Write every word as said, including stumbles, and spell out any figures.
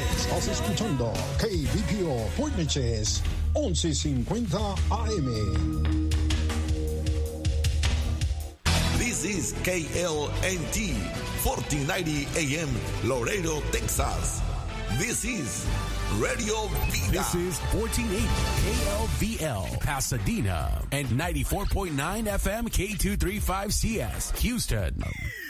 Estás escuchando K B P O Fort Neches, once cincuenta A M. This is K L N T, fourteen ninety A M, Laredo, Texas. This is Radio Vida. This is fourteen eighty K L V L, Pasadena, and ninety-four point nine F M K two thirty-five C S, Houston.